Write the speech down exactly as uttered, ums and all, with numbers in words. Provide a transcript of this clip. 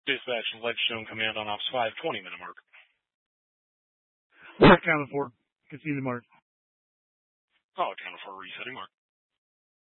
Dispatch and Ledgestone Command on Ops five, twenty minute mark. Mark, counted for. Continue the mark. Oh, counted for, resetting mark.